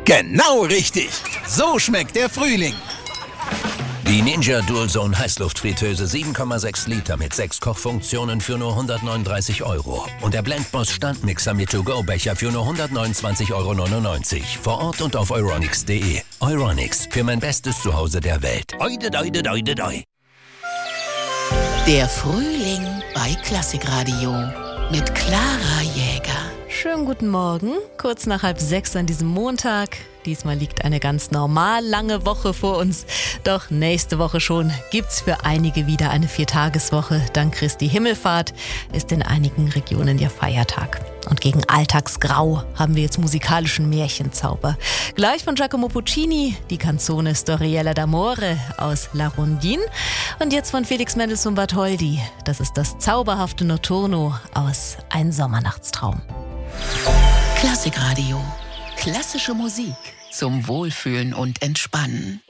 Genau richtig. So schmeckt der Frühling. Die Ninja DualZone Heißluftfritteuse 7,6 Liter mit 6 Kochfunktionen für nur 139 €. Und der Blendboss Standmixer mit To-Go-Becher für nur 129,99 € vor Ort und auf euronics.de. Euronics, für mein bestes Zuhause der Welt. Oide, doide, doide, doi. Der Frühling bei Klassikradio mit Clara Jäger. Schönen guten Morgen, kurz nach 5:30 an diesem Montag. Diesmal liegt eine ganz normal lange Woche vor uns. Doch nächste Woche schon gibt's für einige wieder eine 4-Tageswoche. Dank Christi Himmelfahrt ist in einigen Regionen ja Feiertag. Und gegen Alltagsgrau haben wir jetzt musikalischen Märchenzauber. Gleich von Giacomo Puccini, die Canzone Storiella d'Amore aus La Rondine. Und jetzt von Felix Mendelssohn Bartholdy. Das ist das zauberhafte Notturno aus Ein Sommernachtstraum. Klassikradio. Klassische Musik zum Wohlfühlen und Entspannen.